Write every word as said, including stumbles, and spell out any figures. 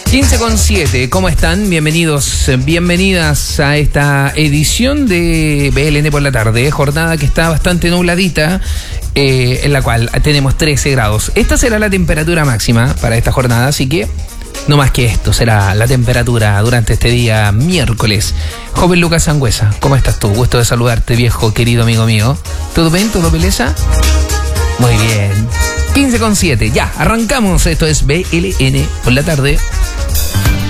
quince con siete, ¿cómo están? Bienvenidos, bienvenidas a esta edición de B L N por la tarde, jornada que está bastante nubladita, eh, en la cual tenemos trece grados. Esta será la temperatura máxima para esta jornada, así que no más que esto será la temperatura durante este día miércoles. Joven Lucas Sangüesa, ¿cómo estás tú? Gusto de saludarte, viejo, querido amigo mío. ¿Todo bien? ¿Todo beleza? Muy bien. quince con siete, ya, arrancamos. Esto es B L N por la tarde.